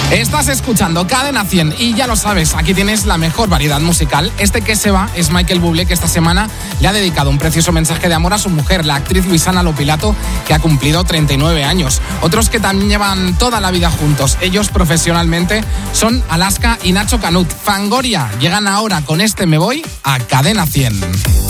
Estás escuchando Cadena 100 y ya lo sabes, aquí tienes la mejor variedad musical. Este que se va es Michael Bublé, que esta semana le ha dedicado un precioso mensaje de amor a su mujer, la actriz Luisana Lopilato, que ha cumplido 39 años. Otros que también llevan toda la vida juntos, ellos profesionalmente, son Alaska y Nacho Canut. Fangoria llegan ahora con este Me Voy a Cadena 100.